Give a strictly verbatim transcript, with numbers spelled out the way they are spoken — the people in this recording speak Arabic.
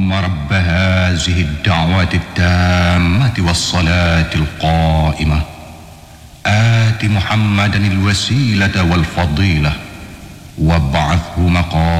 اللهم رب هذه الدعوة التامة والصلاة القائمة آت محمدا الوسيلة والفضيلة وابعثه مقام